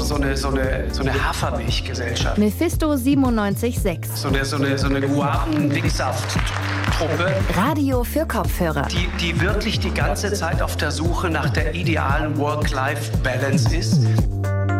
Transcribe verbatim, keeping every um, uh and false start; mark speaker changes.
Speaker 1: so eine, so eine, so eine Hafermilchgesellschaft.
Speaker 2: Mephisto siebenundneunzig Komma sechs.
Speaker 1: So eine, so eine, so eine Guaven-Dicksaft-Truppe.
Speaker 2: Radio für Kopfhörer.
Speaker 1: Die, die wirklich die ganze Zeit auf der Suche nach der idealen Work-Life-Balance ist.